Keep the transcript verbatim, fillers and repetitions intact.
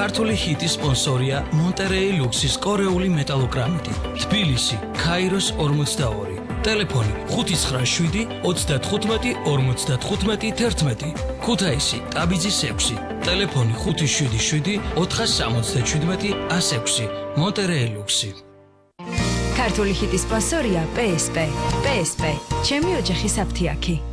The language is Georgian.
ქართული ჰიტის სპონსორია მონტერეი ლუქსის კორეული მეტალოგრამიტი. თბილისი, ქაიროს ორმოცდაორი. ტელეფონი ხუთი ცხრა შვიდი ოცდათხუთმეტი ორმოცდათხუთმეტი თერთმეტი. ქუთაისი, ტაბიძის ექვსი. ტელეფონი ხუთი შვიდი შვიდი ოთხასამოცდაშვიდმეტი ასექვსი. მონტერეი ლუქსი. ქართული ჰიტის სპონსორია პე ეს პე. პე ეს პე. ჩემი ოჯახის აფთიაქი.